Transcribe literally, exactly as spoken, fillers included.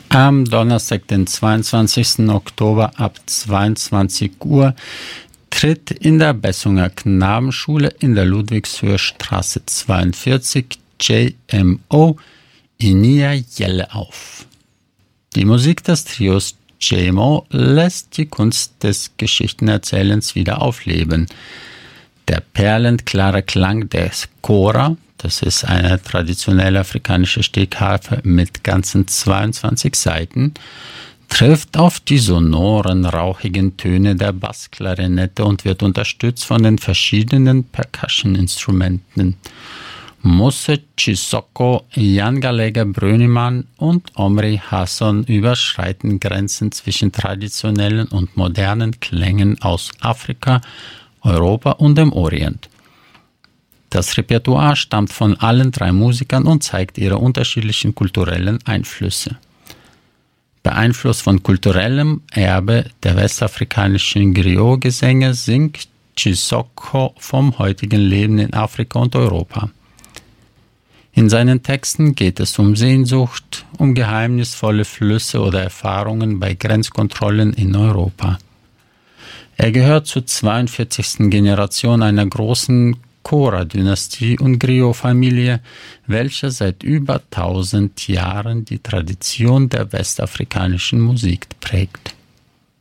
Am Donnerstag, den zweiundzwanzigsten Oktober ab zweiundzwanzig Uhr tritt in der Bessunger Knabenschule in der Ludwigshöher Straße zweiundvierzig J M O Inia Jelle auf. Die Musik des Trios J M O lässt die Kunst des Geschichtenerzählens wieder aufleben. Der perlendklare Klang des Kora, das ist eine traditionelle afrikanische Stegharfe mit ganzen zweiundzwanzig Saiten, trifft auf die sonoren, rauchigen Töne der Bassklarinette und wird unterstützt von den verschiedenen Percussion-Instrumenten. Mousse Chisoko, Jan Gallagher Brönimann und Omri Hasson überschreiten Grenzen zwischen traditionellen und modernen Klängen aus Afrika, Europa und dem Orient. Das Repertoire stammt von allen drei Musikern und zeigt ihre unterschiedlichen kulturellen Einflüsse. Beeinflusst von kulturellem Erbe der westafrikanischen Griot-Gesänge singt Chisoko vom heutigen Leben in Afrika und Europa. In seinen Texten geht es um Sehnsucht, um geheimnisvolle Flüsse oder Erfahrungen bei Grenzkontrollen in Europa. Er gehört zur zweiundvierzigsten Generation einer großen Kora-Dynastie und Griot-Familie, welche seit über tausend Jahren die Tradition der westafrikanischen Musik prägt.